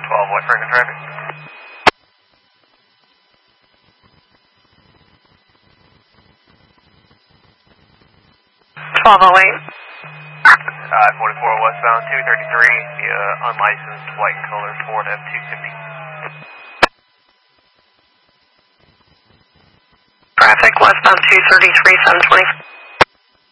12 White Franklin traffic. 1208. 44 westbound 233, unlicensed white and color Ford F-250. Traffic westbound 233, 720.